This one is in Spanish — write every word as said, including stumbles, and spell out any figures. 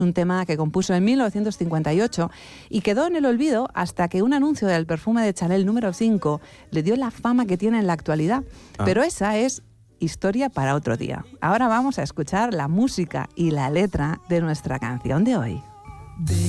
Un tema que compuso en mil novecientos cincuenta y ocho y quedó en el olvido hasta que un anuncio del perfume de Chanel número cinco le dio la fama que tiene en la actualidad. Ah. Pero esa es historia para otro día. Ahora vamos a escuchar la música y la letra de nuestra canción de hoy.